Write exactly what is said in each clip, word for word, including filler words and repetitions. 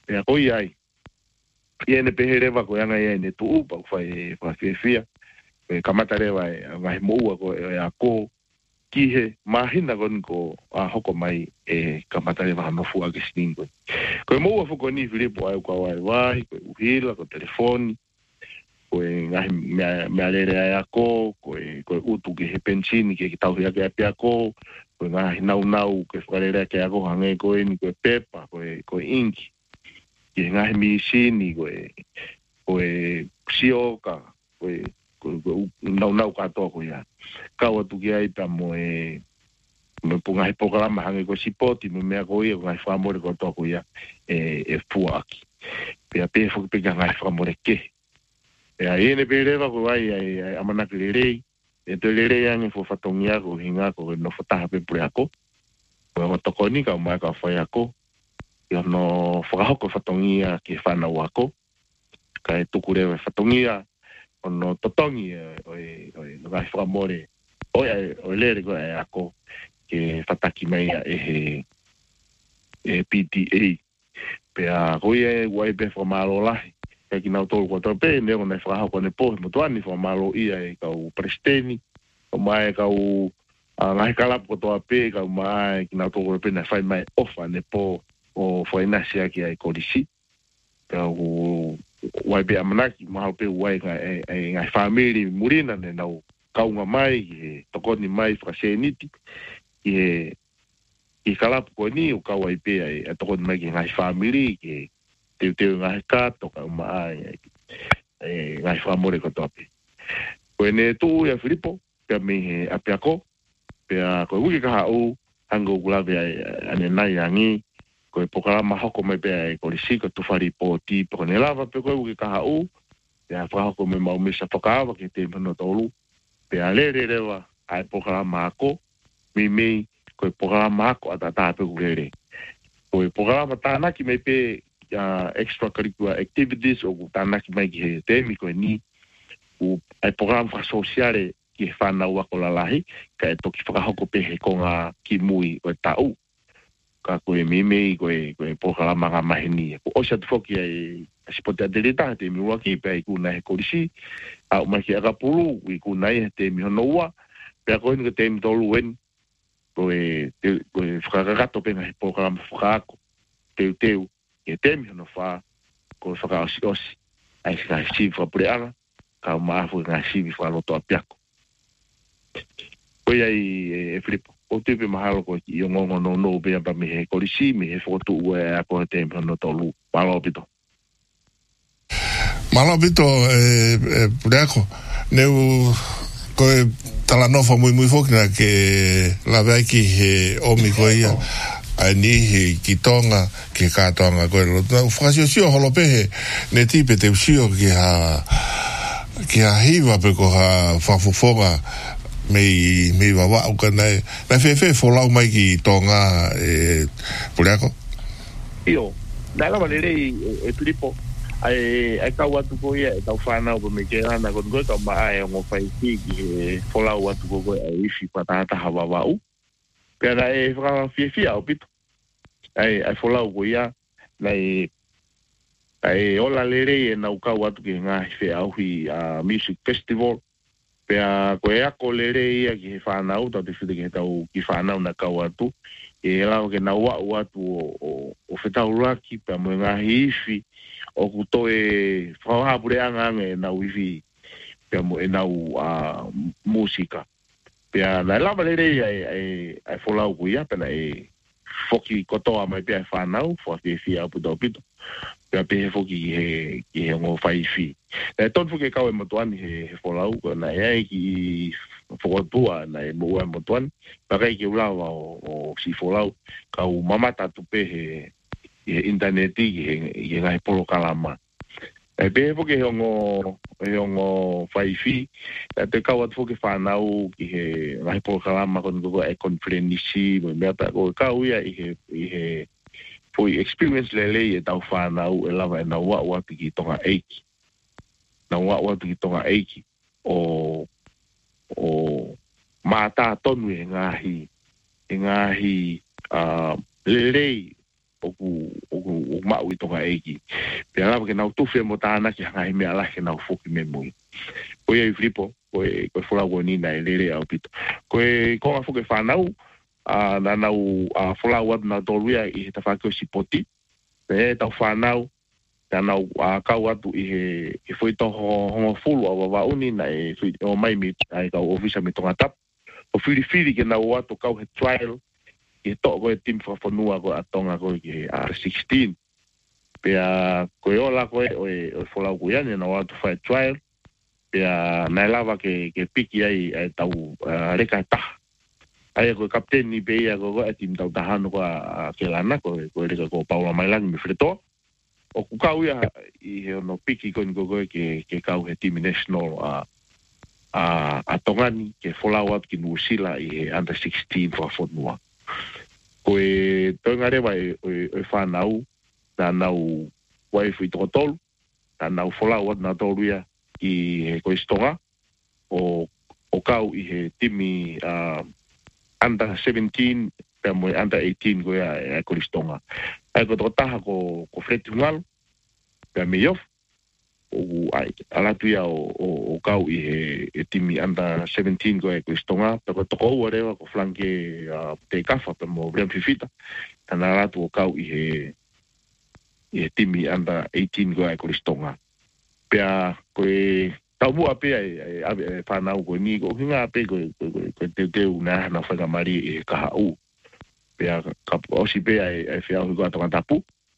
Pea koi ai. Ia ne pehe rewa ko yanga ia ne tu upa ko fai fia. Pe kamata rewa e vai moua ko e a ko kihe mahina kon ko a hoko mai e kamata rewa hanofu ake stingo. Ko e moua fuko ni Filipo ai ko ai vai, ko uhila, ko telefoni, ko e ngahi mea lere ai a ko, ko e utu ke he pensini ke ki tau hia ke api a ko, ko e ngahi nau nau ke whakarere ke a ko hange ko e ni ko e pepa, ko e inki. Ki ngahi misini ko e ko e sioka ko e ko nau nau katoa ko ia kaua tuki ai pa mo e me punga he programa hange ko sipoti me mea ko ia ngai whamore ko toa ko ia e e fuaki pea pe fo pe ngai whamore ke pea e ne pe rewa ko ai ai amanaki lerei e te lerei ange fo fatongia ko hinga ko no fataha pe pure ako ko o tokoni ka mai ka whai ako ia no whakahoko whatongia ki whanau ako. Ka e tuku rewe whatongia o no totongi o e ngai whakamore o e o lere ko e ako ke whataki mai e he e P T A. Pea koi e wai pe whamalo lahi. Pea ki nau tolu kwa tope ne o nei whakahoko ne pohe motuani whamalo ia e kau presteni o mai kau ngai kalapu ko toa pe kau mai ki nau tolu kwa tope ne whai mai ofa ne po o whainasi aki ai korisi. Pea u wai pe amanaki mahau pe wai ngai ngai whamiri murina ne nau kaunga mai e tokoni mai whakaseniti e i kalapu ko ni o kau ai pe e tokoni mai ki ngai whamiri ke teu teu ngai kato kau mai e ngai whamore ko tope. Ko e ne tu e Filipo pea me he apiako pea ko uki kaha u hango gulawe ane nai angi ko e pokalama hoko mai pea e korisi ko tufari po ti po ne lava pe ko uki kaha u pea whahoko me mau misa whakaawa ke te mano tolu pea lere rewa ai pokalama ako mi mei ko e pokalama ako ata tāpe kurere ko e pokalama tānaki mai pe extracurricular activities o tānaki mai ki he temi ko e ni u ai pokalama whakasosiare ki he whanau ako lalahi ka e toki whakahoko pe he konga ki mui o e tau ka ko e mimei ko e ko e pokalama nga mahini ko osa tu foki ai asipote adelita te mi waki pe ku na he korisi a ma ki aga pulu i ku na te mi honoa pe ko ni te mi tolu wen ko e ko e whakagato pe na he pokalama whakako teu teu e te mi hono fa ko whakaosi osi ai ka si whapureanga ka maafu nga si whaloto apiako ko ai e Filipo o tepe mahalo ko i o ngongo no no be pa me he korisi me he foto ua e ako te no tolu malo pito malo pito e e pudako ne ko tala no fa muy muy fokna ke la vai ki he omi ko ia ani he ki tonga ke ka tonga ko lo fasio sio holo pe ne tipe te sio ki ha ki ha hiva pe ko ha fa fofoga me me va va o kana na fe fe fo lau mai ki tonga e purako io dalla valere e Filipo ai ai ka watu ko ia ta fana o me ke ana con go to ma ai ngo fai ki fo lau watu ko ai fi patata hava va u pera e fra fi fi au pito ai ai fo lau ko ia nei ai ola lere e na ka watu ki nga fe au hi a music festival pea ko e ako lere ia ki he whanau, tau te white ki he tau ki whanau na kau atu, e lau ke na ua ua atu o, o, o whetau raki, pea mo ngahi iwi, o kuto e whauhapure anga anga e nau iwi, pea mo e nau uh, musika. Pea na lama lere ia e, e, e wholau ku ia, pena e whoki kotoa mai pea e whanau, whoki e whia apu tau pito. Pea pe he whoki ki he, ki he ngō whai whi. E ton fuke kau e motuani he, he wholau, na e ki whokotua na e mua e motuani, pakai ki ulawa o, o si wholau, kau mamata tupe he, he interneti ki he, he ngai polo kalama. E pe he fuke he ongo, he ongo whai whi, e te kau atu fuke whanau ki he ngai polo kalama kon koko e konfrenisi, mo mea ta ko kau ia i he, i he foi experience lele e tau whanau e lava e na ua ua ki tonga eiki. Na ua ua ki tonga eiki o o mata tonu e ngahi e ngahi uh, lelei oku oku mau i tonga eki pe ala ke na tu fe mo ta na ki hanga me ala ke na foki me mo ko e flipo ko e ko fola woni na lele au pito ko e ko afu ke fa nau a na nau a fola wa na doria i ta fa ko si poti pe ta fa nau ta nau a ka wa tu i e foi to ho fulu wa wa uni na e foi o mai mi ai ka ofisa me tonga tap o fili fili ke na wa to ka he trial e to ko e tim fa fonua ko atonga ko ke R sixteen pe a ko ola ko e o fola ko ya na wa to fa trial pe a na lava ke ke piki ai ai tau reka ta ai ko kapten ni be ya ko tim tau tahan ko ke lana ko ko reka ko Paula Mailang mi freto o ku kau ya i no piki ko ko ke ke kau he tim national a a atongani ke fola wa ki nusila i under sixteen for fonua ko e tonga rewa e, e, e whanau, na nau waifu i tokotolu, na nau wholau at na toluia i he koistonga, o, o kau i he timi uh, under seventeen, pia moe under eighteen ko ia e koistonga. Ai ko tokotaha ko, ko freti hungalu, pia me yof, o ai alatu ia o, o, o kau i he e timi under seventeen ko e koistonga, pia ko toko ua rewa ko flanke uh, te kafa, pia mo vream fifita, tana alatu o kau i he i he timi under eighteen ko e koistonga. Pia ko e tau mua pia e e whanau ko ni ko hinga pe ko ko te teu na na whanga mari e kaha u. Pia ka osi pia e e whiau ko atonga tapu.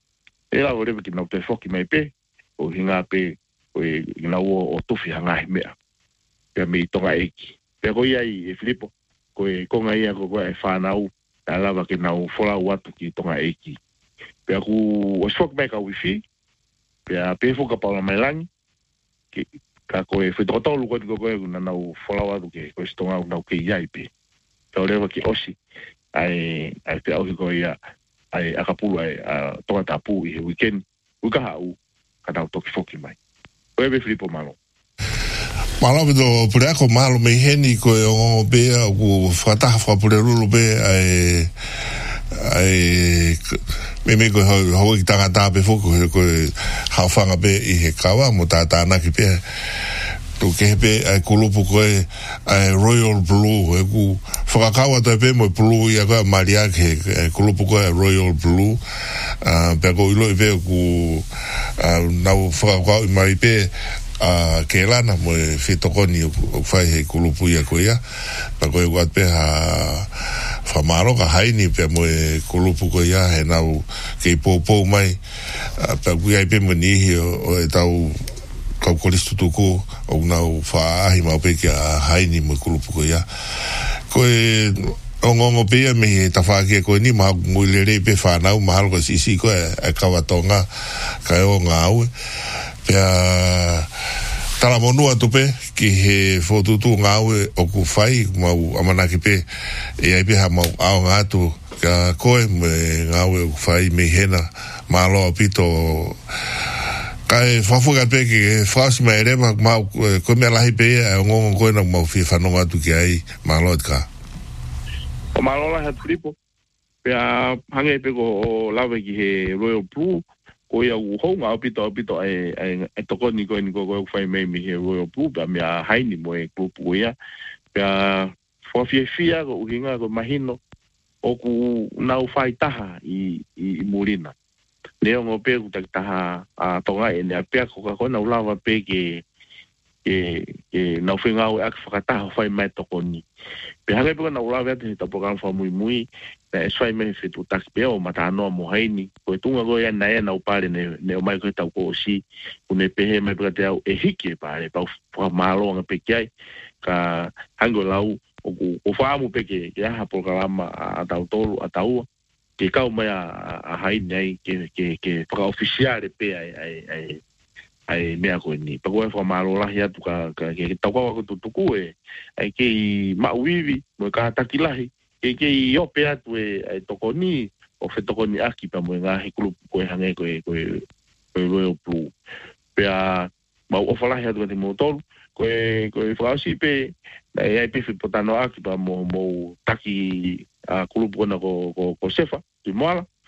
E la o rewe ki nau te whoki mai pe, o hinga pe o e na o tufi hanga he mea. Pia me i tonga eki. Pia ko ia i e Filipo, ko e konga ia ko e whanau, na lava ke nau whola watu ki tonga eki. Pia ku o swok mai ka wifi, pia pe foka Paula Mailang, ke ka ko e whetokotolu ko ko ko na nau whola watu ke ko stonga nau ke iai pe. Pia o rewa ki osi, ai ai pe au ko ia, ai akapulu ai tonga tapu i he weekend, uka hau, ka nau toki foki mai. Ko ebe Filipo malo. Malo do pureko malo me heni ko e o bea ku whataha whapurerulu be ai ai me me ko ho ki tanga ta pe foku ko hawhanga be i he kawa mo ta ta na ki pe to ke pe ai kulupu ko ai Royal Blue e ku whakakawa ta pe mo blue ia ko maria ke kulupu ko Royal Blue a pe ko ilo i pe ku na whakakawa mai pe a ke lana mo fitokoni o fai he kulupu ia ko ia pa ko e pe ha whamaro ka haini pe mo e kulupu ko ia he nau ke popo mai pe kui ai pe manihi o e tau kau kolistu tuku o nau whaahi mau pe ki a haini mo kulupu ko ia ko e o ngongo pe ia me he tawhaki ko ni maha muilere pe whanau mahalo ko sisi ko e kawatonga ka e o ngā au pe a tala monua tupe ki he fotutu ngawe o ku fai mau amanaki pe e ai pe ha mau ao ngatu ka koe me ngawe o ku fai me hena malo apito kai fafuga pe ki fasi me ere mau ko me lahi pe e ngongo koe na mau fi whanonga tu ki ai malo ka o malo la hat Filipo pe a hange pe ko lawe ki he Royal Blue ko ia u honga apito apito ai ai e toko ni ko ni ko ko fai mai mi he Royal Blue ba mi a haini mo e grup ia pa fo fie fia ko hinga ko mahino o ku nau fai taha i i murina leo ngo pe ku taha a tonga e ne pe ko ko na lava pe ke ke ke nau finga o ak fakata fai mai toko ni pe hanga pe na lava te ta program fa muy muy e swai me fitu tax pe o mata no mo haini ko tunga go ya na ya na upare ne ne o mai ko ta ko si ku ne pe he me prate au e hiki pare pa fa malo nga pe kai ka hango lau o o fa mu pe ke ya ha programa a ta tolu a ta u ke ka o mai a haini ai ke ke ke para oficiale pe ai ai ai ai me a ko ni pa ko fa malo la ya tu ka ke ta ko ko tu ku e ai ke ma wivi mo ka ta kilahi ke ke yo pe atu e tokoni o fe tokoni aki pa mo nga he club ko e hange ko e ko e Royal Blue pe a ma o fala he atu te motor ko e ko e frasi pe na e pe fe potano aki pa mo mo taki a club ko na ko ko ko sefa ti moala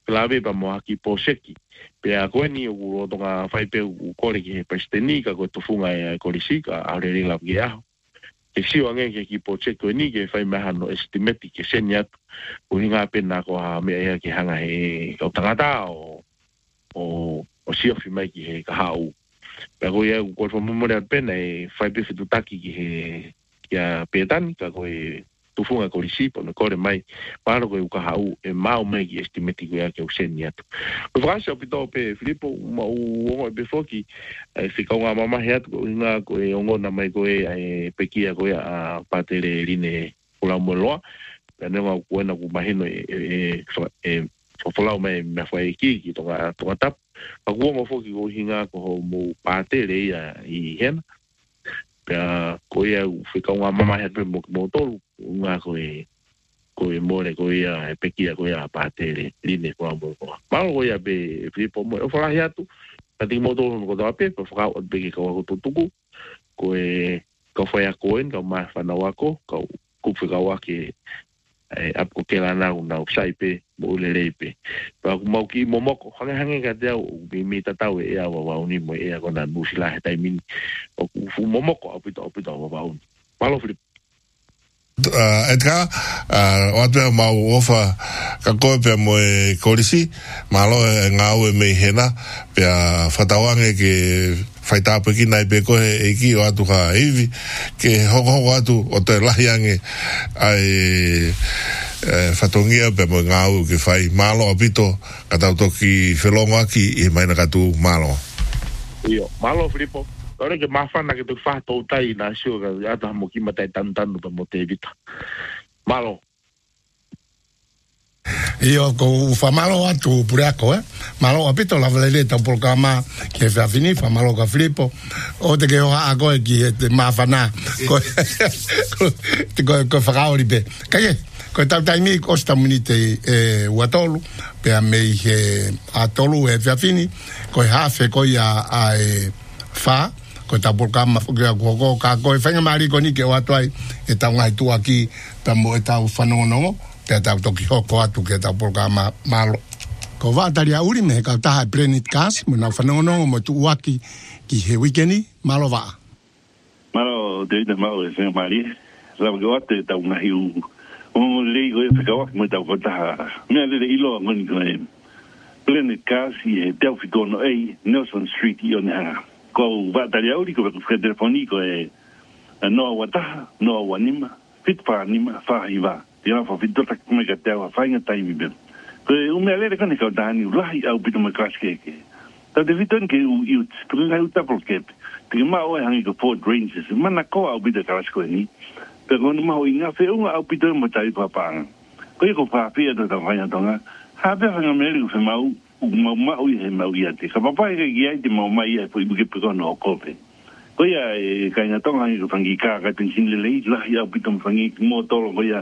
Klave pa mo haki po seki. Pe a koe ni o tonga fai pe u kore ki he presteni ka ko tufunga e kolisi ka a rere la ki aho. Ke siwa nge ke ki po seki ni ke fai meha no estimati ke seni atu. O hinga pena ko ha mea ea ki hanga he kau tangata o o o siofi mai ki he ka hau. Pe a koe ea u kore fa mumore pena e fai pe fitutaki ki he ki a petani ka koe tufunga kolisi po na kore mai paro ko uka hau e mau mai ki estimati ko ya ke useni atu. Ko frasa pito pe Filipo ma u o be foki e fika nga mama he atu nga ko e ongo na mai ko e pekia ko a patere line pula moloa pe na ko na ku mahino e e e folau mai me foi ki ki to nga to tap pa ko mo foki ko hinga ko mo patere ia i hen pe ko ia fika nga mama he pe mo mo tolu nga ko e ko e more ko ia e pekia ko ia patere line ko ambo ko malo ko ia be Filipo mo o fala hiatu pati mo to ko da pe ko fa o be ko ko tuku ko e ko foi a ko en ko ma fa na wako ko ku fika wa ke e ap ko ke la na una o sai pe mo le le pe pa ko mo ki mo mo ko hanga hanga ka te o bi mi tata o e a wa uni mo e a ko na musila he tai min o fu mo mo ko apito apito wa uni malo Filipo. Uh, Edgar, uh, watu mau ofa ka koe pia mo e kolisi, malo e ngau e mei hena, pia whatawange ke whaitapu ki nai pe koe e ki o atu ka iwi, ke hoko hoko atu o te lahiange ai e, whatongia pia mo e ngau ke whai malo apito, ka tautoki whelonga ki i maina katu malo. Iyo, malo Filipo. Ora ke mafana ke tu fa to tai na sio ga ata mo ki matai tan tan pa mo te vita. Malo. Io ko fa malo atu puriako eh. Malo apito la valele ta programa che fa fini fa malo ka Filippo. O te ke o a ko ki te mafana. Ko te ko ko fa ori be. Kaye ko ta tai mi ko sta munite e watolu pe a me he atolu e fa fini ko ha fe ko ya a fa ko ta por kama ko ko ka ko fenga mari ko ni ke watoi e ta ngai tu aki ta mo ta fano no te ta to ki ko atu ke ta por kama malo ko va ta ria uri me ka ta prenit kas mo na fano no mo tu aki ki he weekend malo va malo de de malo fenga mari la go te ta una hiu o le go e ka mo ta ko ta me le ilo ngon ko e prenit kas e Delphi no e Nelson Street i ona ko vataria uri ko telefonico e no wata no wanima fit pa nima fa iva ia fa fit tota me ka te wa fa nga time be ko u me ale ka ni ka dani rai au bito me kraske ke ta de viton ke u u sprunga u tapol ke te ma o hangi ko Ford Rangers mana ko au bito krasko ni pero no ma o inga fe u au bito mo tai pa pa ko ko fa pia to ta fa nga tonga ha be nga me lu fe mau ma ma o he ma ia te ka papa e ia te ma mai e foi buke pego no kope ko ia e ka nga tonga i ko fangi ka ka pensin le le la ia pitom fangi mo tolo ko ia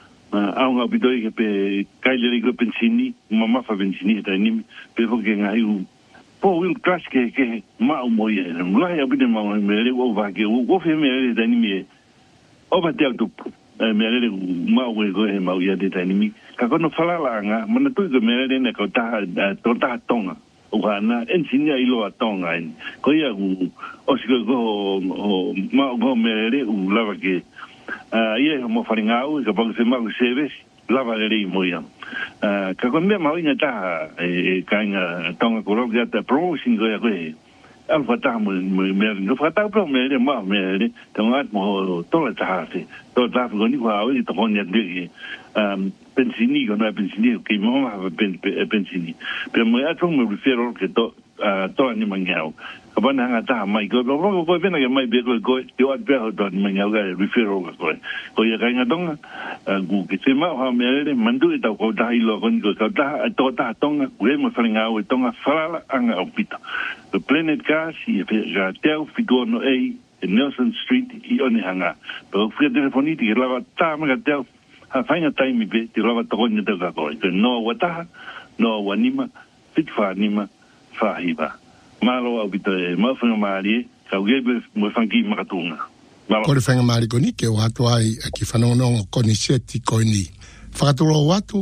a nga bito i pe ka le ko pensini ma ma fa pensini ta ni pe ko nga i po will crash ke ke ma mo ia la ia bito ma me le o va ke o fe me le ta ni me o va te auto me le ma o ko he ma ia te ta ni ka kono fala nga mana tu ko me le ne ko ta to ta tonga o ana ensinia ilo tonga en ko ia o si ko o ma go me le u lava ke a ia mo faringa u ka pa se ma se ves lava le mo ia ka ko me ma ina ta e ka nga tonga ko ro ga ta pro singo ya ko al fata mo me no fata pro me le ma me le tonga mo to la ta se to ta ko ni wa o to ko ni de um pensini ko no pensini ke mo ma pensini pero mo ya tong me refiero que to to ni mangao ka ba na ta mai ko lo ko ko vena que mai be ko ko yo at be to ni mangao ga refiero ko ko ya ga nga dong gu ke se ma ha me le mandu ta ko ta ilo ko ko ta to ta tong we mo fringa o tong fala anga opita the planet gas i ga tel figo no e Nelson Street i oni hanga pero fui telefoniti que la ta ma ga tel ha fainga time be te lava to ni te ka ko no wata no wanima fit fa nima fa hiba malo au bito ma fa mari ka gebe mo fangi makatunga ko le fenga mari ko ni ke watu ai ki fano no ko ni seti ko ni fa to lo watu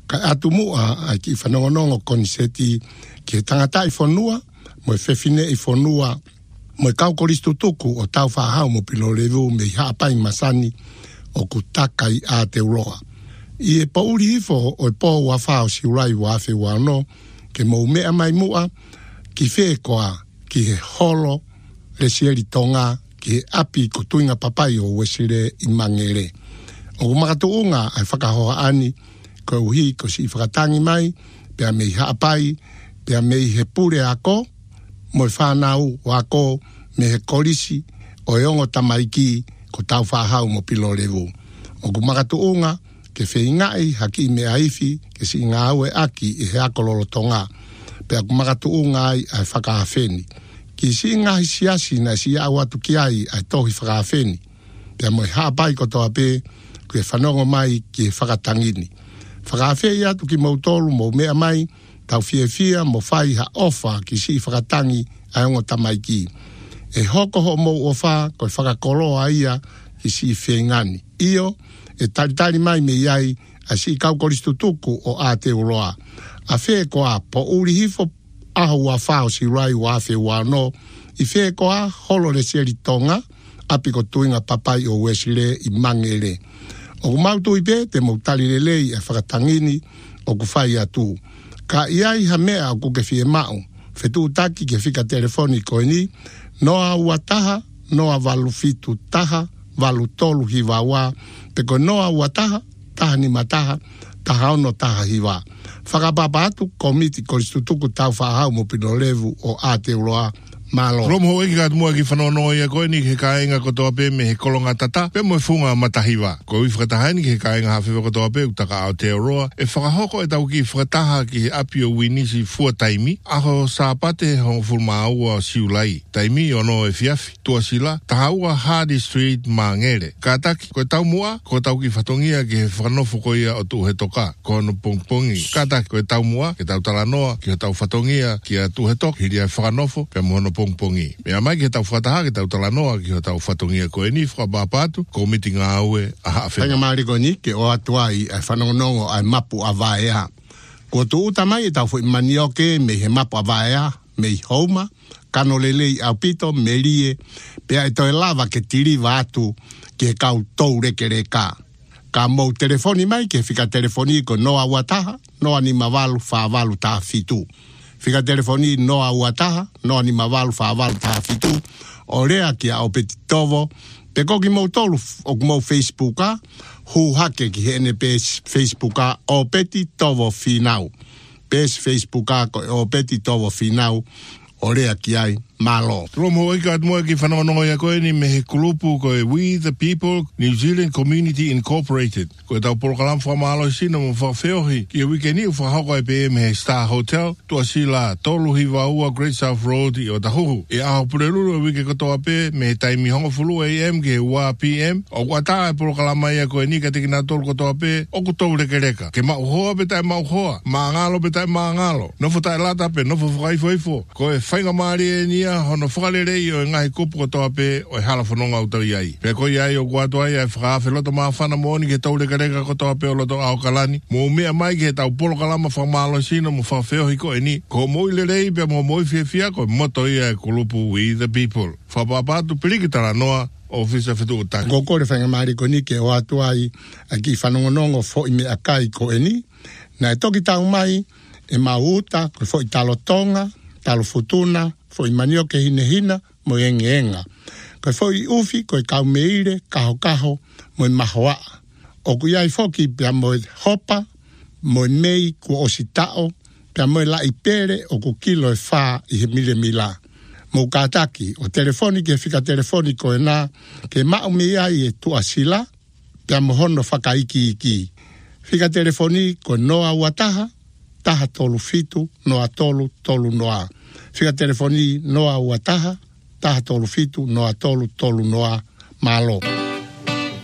Ka atu mua ai ki whanongonongo koniseti ki he tangata i whanua, mo e whewhine i whanua, mo e kau koristu tuku o tau whahau mo pilo levu me i haapai masani o ku takai a te uroa. I e pauri hifo o e po wa whao si urai wa awhi wa no, ke mo mea mai mua, ki whekoa ki he holo le sieri tonga, ki he api ko tuinga papai o wesire i mangere. O kumakatu unga ai whakahoa ani, ko uhi ko si whakatangi mai, pia me i haapai, pia me i he pure ako, mo i whanau o ako me he kolisi o e ongo tamaiki ko tau whahau mo pilo levu. O kumakatu unga, ke whingai haki me aifi, ke si ngā aue aki i he akololo tonga, pia kumakatu unga ai ai whakahawheni. Ki si ngahi siasi na si au atu ki ai ai tohi whakahawheni, pia mo i haapai ko toa pe, ke whanongo mai ki he whakatangini. Whakawhei atu ki mautolu mo mea mai, tau fia fia mo whai ha ofa ki si whakatangi ai ongo tamaiki. E hoko ho mo ofa ko whakakoloa ia ki si whingani. Io, e taritari mai me iai a si kau koristu tuku o Aotearoa. A whee koa po uri hifo ahu a whao si rai wa awhi wano, i whee koa holo le seri tonga, api ko tuinga papai o wesile i mangere. O kumautu i pe, te mautali le lei e whakatangini o kuwhai atu. Ka iai ha mea o kuke fie mau, whetu taki ke whika telefoni koe ni, noa ua taha, noa valu fitu taha, valu tolu hiwawa, peko noa ua taha, taha ni mataha, taha ono taha hiwa. Whakapapa atu komiti koristutuku tau whahau mo pino levu o Aotearoa malo. Romo ho eki katumua ki whanono ia koe ni he kāinga kotoa pe me he kolonga tata, pe mo e whunga matahiwa. Ko i whakatahani ki he kāinga hawhiwa kotoa pe utaka Aotearoa, e whakahoko e tau ki whakataha ki he api o winisi fua taimi, aho sāpate hong fulmaua siulai. Taimi ono e fiafi, tua sila, taha ua Hardy Street Mangere. Kātaki, ko e tau mua, ko tau ki whatongia ki he whanofo ko ia o tu he toka, ko no pongpongi. Kātaki, ko e tau mua, ke tau talanoa, ki he tau whatongia, ki a tu he toka, hiri a whanofo, pe mohono pongpongi. Mea mai ki he tau whataha, ki tau talanoa, ki he tau whatongia ko e ni, whakapapatu, ko miti ngā aue, a hawhi. Whainga maariko ni, ke o atua i ai whanongonongo ai mapu a vaea. Ko tu uta mai e tau fo i manioke, me he mapu a vaea, me i houma, kano lelei au pito, me rie, pea e toi lava ke tiri vātu, ki he kau tau reke reka. Ka mou telefoni mai, ke whika telefoni ko noa wataha, noa ni mawalu, whawalu taha fitu. Whika telefoni noa wataha, noa ni mawalu, whawalu taha fitu. O rea ki a o peti tovo, pe koki mou tolu o mou Facebooka, hu hake ki he N P S Facebooka, o peti tovo finau. Pes Facebooka ko o peti tovo finau, o rea ki ai malo. Romo ika atumua ki whanongo ia koe ni me he kulupu koe We the People New Zealand Community Incorporated. Koe tau porokalam whamalo sina mo whawheohi ki a wikeni u whahoko e pe me he Star Hotel tua sila tolu hiwa ua Great South Road i o tahuhu. E aho pureruru e wike katoa pe me he taimi hongo fulu A M ke he ua P M o wata e porokalama ia koe ni ka teki nā tolu katoa pe o kutou reke reka. Ke mau hoa pe tai mau hoa, maa ngalo pe tai maa ngalo. Nofo tai lata pe nofo whakaifo ifo. Koe whainga maari e nia hono whakarerei o ngai kupu kotoa pe o e hala whanonga utau iai. Pe ko iai o kuatu ai e whakawhi loto maa whana mooni ke tau reka reka kotoa pe o loto ao kalani. Mo mea mai ke tau polo kalama whamalo sino mo whawheohi ko e ni. Ko moi lerei pe mo moi fia fia ko moto ia e kulupu We the People. Whapapatu piriki tala noa ofisa fitu utaki. Ko kore whainga maari ko ni ke o atu ai a ki whanongonongo fo i me akai ko e ni. Na e toki tau mai e mauta ko fo i talo tonga, talo futuna, fo i manio ke hine hina, mo enge enga. Ko fo i ufi, ko i kau meire, kaho kaho, mo i mahoa. O ku iai foki, pia mo i hopa, mo i mei, ku ositao, pia mo i la i pere, o ku kilo e wha i he mile mila. Mo kātaki, o telefoni ke whika telefoni ko e nā, ke mau me iai e tua sila, pia mo hono whakaiki iki. Whika telefoni ko noa wataha, taha tolu fitu, noa tolu, tolu noa. Whika telefoni noa ua taha, taha tolu fitu, noa tolu, tolu noa, malo.